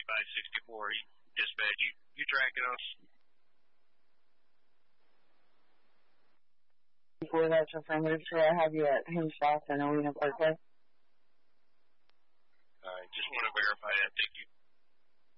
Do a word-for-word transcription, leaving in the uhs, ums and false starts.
five sixty-four, dispatch, you, you tracking us? Before that's affirmative, sir, I have you at Henshaw and Alena Parkway. Alright, just want to verify that, thank you.